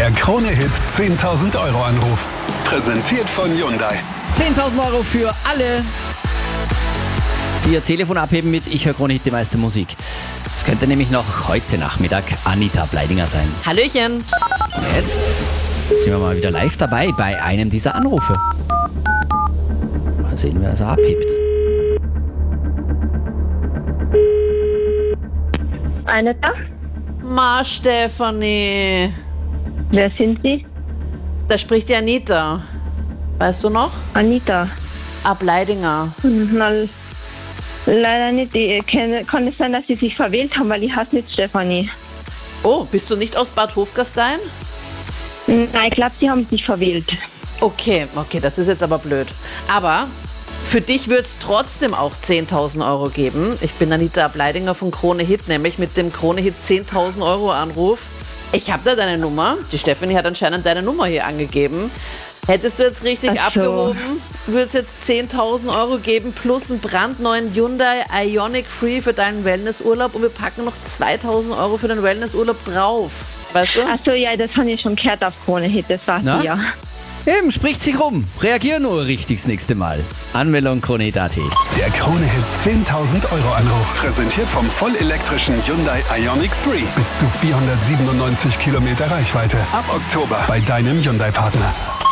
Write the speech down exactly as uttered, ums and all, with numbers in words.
Der Krone-Hit zehntausend Euro Anruf. Präsentiert von Hyundai. zehntausend Euro für alle, die ihr Telefon abheben mit Ich höre Krone-Hit, die meiste Musik. Es könnte nämlich noch heute Nachmittag Anita Bleidinger sein. Hallöchen. Jetzt sind wir mal wieder live dabei bei einem dieser Anrufe. Mal sehen, wer es abhebt. Anita? Ma, Stefanie. Wer sind Sie? Da spricht die Anita. Weißt du noch? Anita. Ab Leidinger. Na, leider nicht. Ich kenne, kann es sein, dass Sie sich verwählt haben, weil ich heiße nicht Stefanie. Oh, bist du nicht aus Bad Hofgastein? Nein, ich glaube, Sie haben sich verwählt. Okay, okay, das ist jetzt aber blöd. Aber für dich wird es trotzdem auch zehntausend Euro geben. Ich bin Anita Bleidinger von Krone-Hit, nämlich mit dem Krone-Hit zehntausend Euro Anruf. Ich habe da deine Nummer. Die Stefanie hat anscheinend deine Nummer hier angegeben. Hättest du jetzt richtig Ach so. abgehoben, würde es jetzt zehntausend Euro geben plus einen brandneuen Hyundai Ioniq Free für deinen Wellnessurlaub und wir packen noch zweitausend Euro für den Wellnessurlaub drauf. Weißt du? Achso, ja, das habe ich schon gehört auf Krone-Hit, das war Na? sie ja. Eben, spricht sich rum. Reagier nur richtig das nächste Mal. Anmeldung Krone-Hit Punkt at. Der Krone-Hit zehntausend Euro Anruf. Präsentiert vom vollelektrischen Hyundai Ioniq Free. Bis zu vierhundertsiebenundneunzig Kilometer Reichweite. Ab Oktober bei deinem Hyundai-Partner.